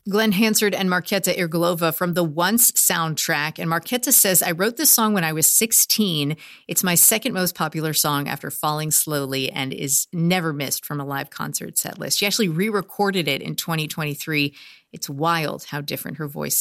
Glenn Hansard and Marketa Irglova from the Once soundtrack. And Marketa says, I wrote this song when I was 16. It's my second most popular song after Falling Slowly and is never missed from a live concert set list. She actually re-recorded it in 2023. It's wild how different her voice